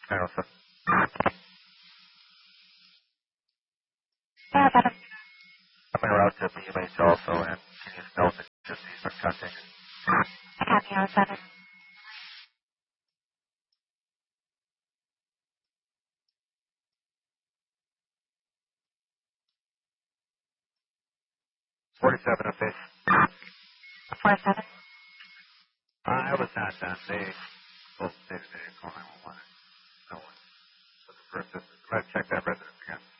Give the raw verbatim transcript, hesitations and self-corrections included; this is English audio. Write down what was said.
I don't know. Yeah, seven. I'm en route to B M H also, and she needs to know that just see some context. I copy on seven. forty-seven of fish. Four seven. Uh, I was not done. They both they didn't call nine one one. No one. So the first, I'm going to check that residence again.